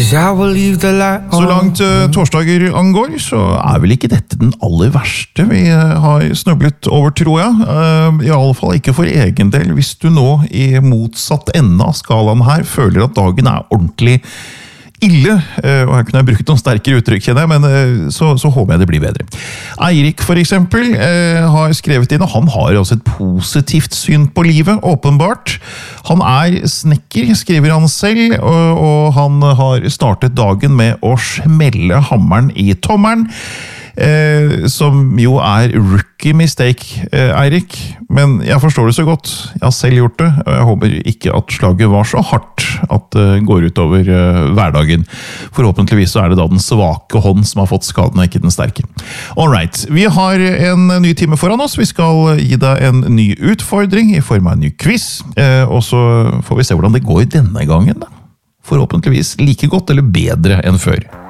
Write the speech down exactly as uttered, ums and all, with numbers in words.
'Cause I will leave the light on. Så langt uh, torsdager angår, så er vel ikke dette den aller verste vi uh, har snublet over, tror jeg. Uh, I alle fall ikke for egen del, hvis du nå i motsatt ende av skalaen her føler at dagen er ordentlig ille, og her kunne jeg brukt noen sterkere uttrykk, kjenner jeg, men så, så håper jeg det blir bedre. Eirik, for eksempel, har skrevet inn, og han har også et positivt syn på livet, åpenbart. Han er snekker, skriver han selv, og, og han har startet dagen med å smelle hammeren i tommeren, Eh, som jo er rookie mistake, eh, Eirik, men jeg forstår det så godt. Jeg har selv gjort det, og jeg håper ikke at slaget var så hardt at det går ut over eh, hverdagen. Forhåpentligvis så er det da den svake hånd som har fått skaden, ikke den sterke. Alright, vi har en ny time foran oss. Vi skal gi deg en ny utfordring i form av en ny quiz, eh, og så får vi se hvordan det går denne gangen da. Forhåpentligvis like godt eller bedre enn før.